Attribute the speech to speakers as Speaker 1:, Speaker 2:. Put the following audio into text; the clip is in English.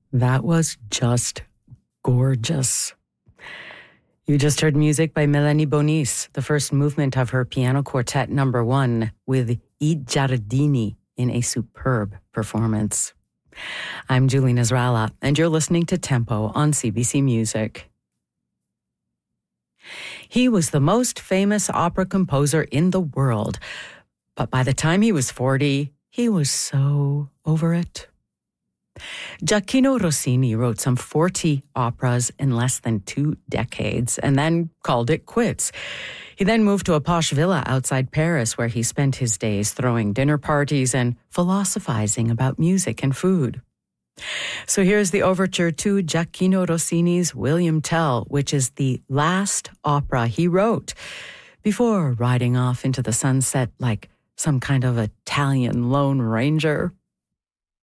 Speaker 1: That was just gorgeous. You just heard music by Melanie Bonis, the first movement of her piano quartet number 1 with I Giardini in a superb performance. I'm Julie Nasrallah, and you're listening to Tempo on CBC Music. He was the most famous opera composer in the world, but by the time he was 40, he was so over it. Gioacchino Rossini wrote some 40 operas in less than 2 decades and then called it quits. He then moved to a posh villa outside Paris where he spent his days throwing dinner parties and philosophizing about music and food. So here's the overture to Gioacchino Rossini's William Tell, which is the last opera he wrote before riding off into the sunset like some kind of Italian Lone Ranger.